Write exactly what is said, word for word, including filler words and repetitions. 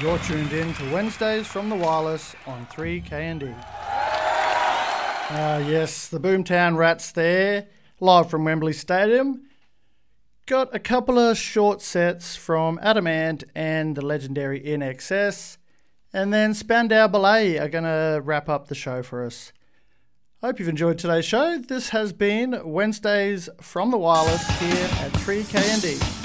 You're tuned in to Wednesdays from the Wireless on three K N D. Ah, yes, the Boomtown Rats there, live from Wembley Stadium. Got a couple of short sets from Adam Ant and the legendary I N X S, and then Spandau Ballet are going to wrap up the show for us. Hope you've enjoyed today's show. This has been Wednesdays from the Wireless here at three K N D.